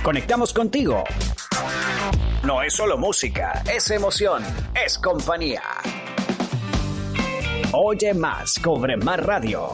Conectamos contigo. No es solo música, es emoción, es compañía. Oye más, cobre más radio.